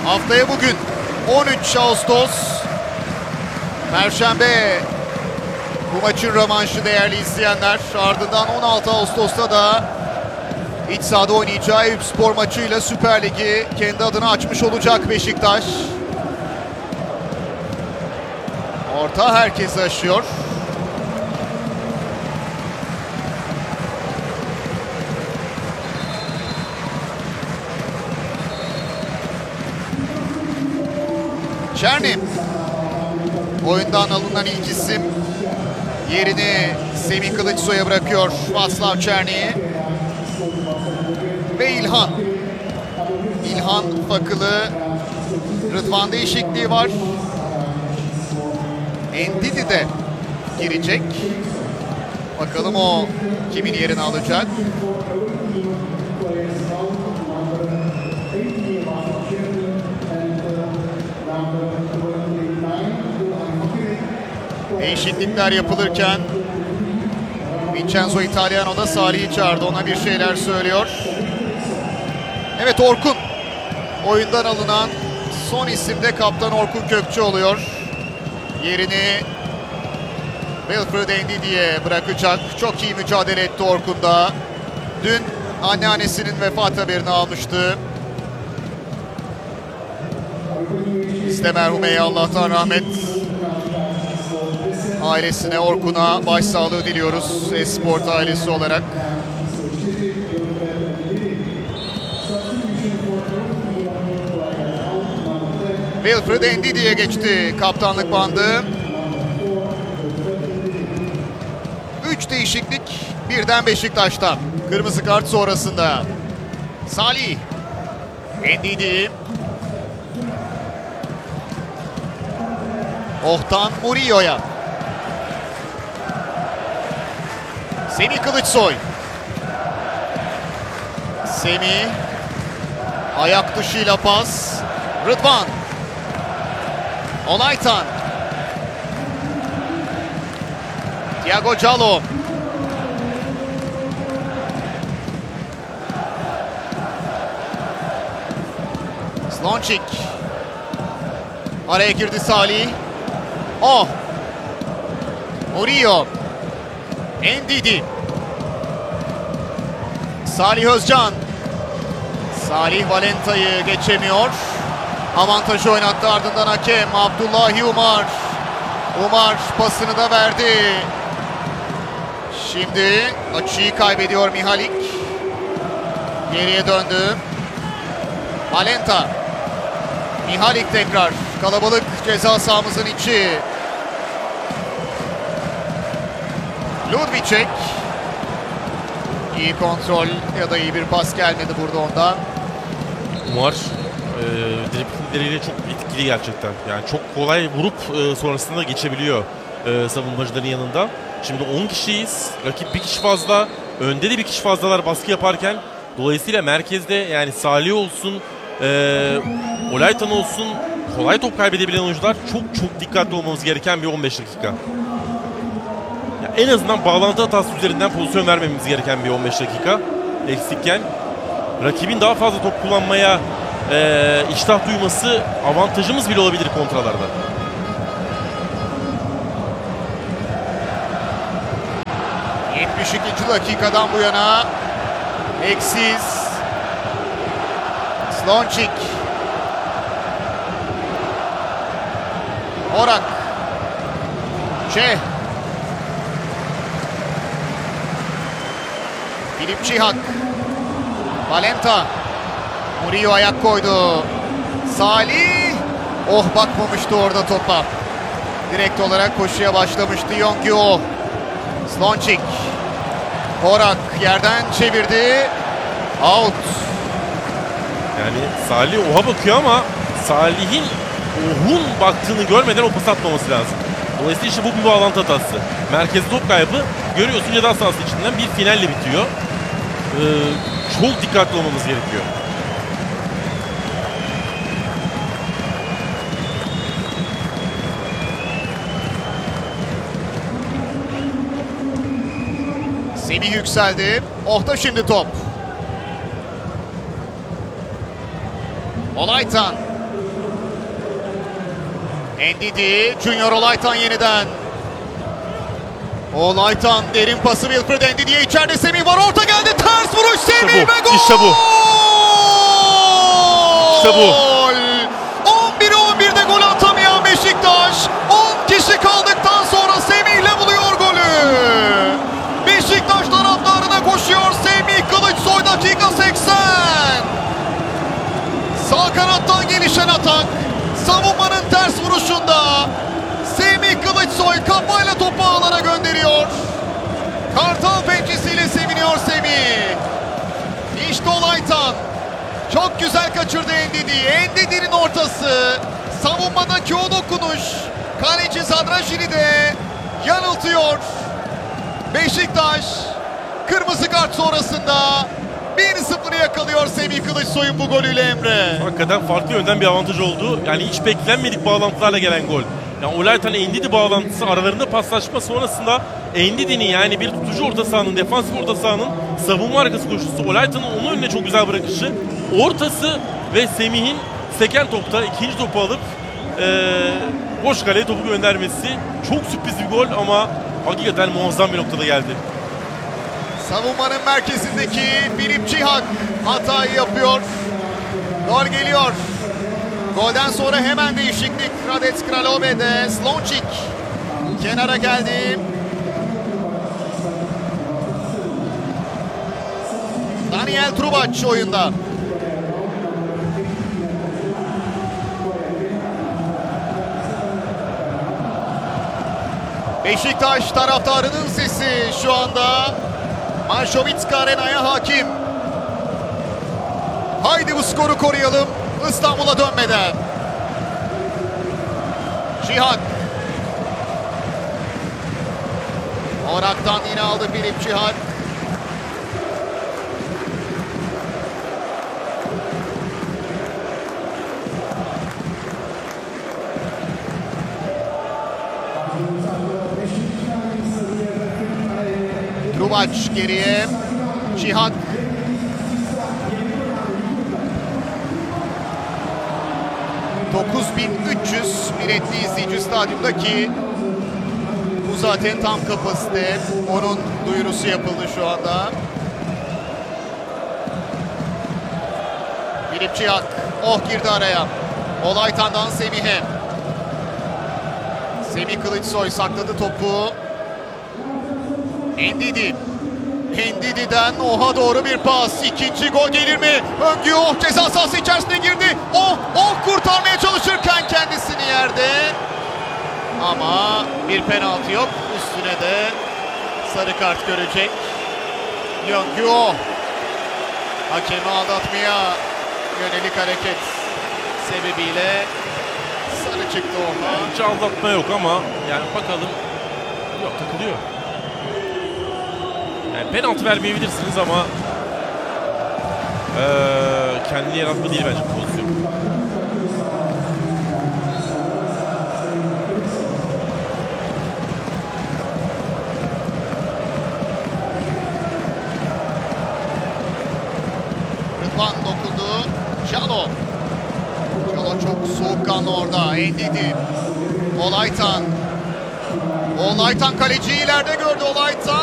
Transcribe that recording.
Haftaya bugün 13 Ağustos Perşembe bu maçın rövanşı değerli izleyenler. Ardından 16 Ağustos'ta da iç sahada oynayacağı Eyüpspor maçıyla Süper Lig'i kendi adına açmış olacak Beşiktaş. Orta herkesi aşıyor. Çerni oyundan alınan ilk isim, yerini Semih Kılıçsoy'a bırakıyor Václav Černý ve İlhan. İlhan Fakılı, Rıdvan değişikliği var. Ndidi de girecek. Bakalım o kimin yerini alacak. Değişiklikler yapılırken Vincenzo Italiano da Salih'i çağırdı. Ona bir şeyler söylüyor. Evet, Orkun. Oyundan alınan son isim de kaptan Orkun Kökçü oluyor. Yerini Wilfred Ndidi'ye bırakacak. Çok iyi mücadele etti Orkun da. Dün anneannesinin vefat haberini almıştı. İste merhumeye Allah'tan rahmet. Ailesine, Orkun'a başsağlığı diliyoruz Esport ailesi olarak. Wilfred Ndidi'ye geçti kaptanlık bandı. 3 değişiklik birden Beşiktaş'tan. Kırmızı kart sonrasında. Salih. Ndidi. Ohtan Murillo'ya. Semih Kılıçsoy. Semih. Ayak dışıyla pas. Rıdvan. Olaytan. Thiago Callo. Slončik. Araya girdi Salih. Oh. Murillo. Ndidi. Salih Özcan. Salih Valenta'yı geçemiyor. Avantajı oynattı, ardından hakem Abdullahi Umar. Umar pasını da verdi. Şimdi açıyı kaybediyor Mihalik. Geriye döndü. Valenta. Mihalik tekrar. Kalabalık ceza sahamızın içi. Ludvicek. İyi kontrol ya da iyi bir pas gelmedi burada ondan. Umar dripleriyle çok etkili gerçekten. Yani çok kolay vurup sonrasında geçebiliyor savunmacıların yanında. Şimdi 10 kişiyiz. Rakip bir kişi fazla. Önde de bir kişi fazlalar baskı yaparken. Dolayısıyla merkezde yani Salih olsun, Olaytan olsun, kolay top kaybedebilen oyuncular, çok dikkatli olmamız gereken bir 15 dakika. Ya en azından bağlantı hatası üzerinden pozisyon vermemiz gereken bir 15 dakika eksikken. Rakibin daha fazla top kullanmaya iştah duyması avantajımız bile olabilir kontralarda. ...72. dakikadan bu yana eksiz. Slončik. Orak. Filip Cihak. Valenta. Murillo ayak koydu. Salih. Oh, bakmamıştı orada topa. Direkt olarak koşuya başlamıştı Yongyo. Slončik. Orak yerden çevirdi. Out. Yani Salih Oh'a bakıyor ama Salih'in Oh'un baktığını görmeden o pas atmaması lazım. Dolayısıyla işte bu bir bağlantı hatası. Merkezi top kaybı görüyorsun, ceza sahası içinden bir finalle bitiyor. Çok dikkatli olmamız gerekiyor. Semih yükseldi. Oh'ta şimdi top. Olaytan. Ndidi, Junior Olaytan yeniden. Olaytan derin pası Wilfred Ndidi'ye, içeride Semih var, orta geldi, ters vuruş Semih İşte bu, ve gol! işte bu. İşte bu. 11'e 11'de gol atamayan Beşiktaş 10 kişi kaldıktan sonra Semih'le buluyor golü. Beşiktaş taraftarına koşuyor Semih Kılıçsoy, dakika 80. Sağ kanattan gelişen atak, savunmanın ters vuruşunda Semih Kılıçsoy kafayla topu ağlara gönderiyor. Kartal pençesiyle seviniyor Semih. İşte Olaytan. Çok güzel kaçırdı Ndidi. Ndidi'nin ortası. Savunmadaki o dokunuş. Kaleci Zadraşini de yanıltıyor. Beşiktaş kırmızı kart sonrasında 1-0'ı yakalıyor Semih Kılıçsoy'un bu golüyle Emre. Hakikaten farklı yönden bir avantaj oldu. Yani hiç beklenmedik bağlantılarla gelen gol. Yani Olaytan Ndidi bağlantısı, aralarında paslaşma sonrasında Ndidi'nin, yani bir tutucu orta sahanın, defansif orta sahanın savunma arkası koşusu, Olaytan'ın onun önüne çok güzel bırakışı, ortası ve Semih'in seken topta ikinci topu alıp boş kaleye topu göndermesi çok sürpriz bir gol ama hakikaten muazzam bir noktada geldi. Savunmanın merkezindeki Filip Cihak hatayı yapıyor. Gol geliyor. Golden sonra hemen değişiklik. Radec Kralove'de Slončík kenara geldi. Daniel Trubač oyunda. Beşiktaş taraftarının sesi şu anda Manšovická Arena'ya hakim. Haydi bu skoru koruyalım İstanbul'a dönmeden. Cihak. Orak'tan yine aldı Filip Cihak. Trubač geriye. Cihak. ...9.300 biletli izleyici stadyumdaki bu zaten tam kapasite. Onun duyurusu yapıldı şu anda. Filip Cihak. Oh, girdi araya. Olaytan'dan Semih'e. Semih Kılıçsoy sakladı topu. Ndidi. Ndidi'den Oh'a doğru bir pas. İkinci gol gelir mi? Öngü Oh ceza sahası içerisine girdi. Oh kurtarmaya çalışırken kendisini yerde. Ama bir penaltı yok. Üstüne de sarı kart görecek. Öngü Oh. Hakemi aldatmaya yönelik hareket sebebiyle sarı çıktı Oh'a. Hiç aldatma yok ama yani bakalım. Yok, takılıyor. Yani penaltı vermeyebilirsiniz ama kendi yaratma değil bence bu pozisyon. Rıdvan dokundu. Calo. Calo çok soğukkanlı orada. Ndidi. Olaytan. Olaytan kaleciyi ileride gördü Olaytan.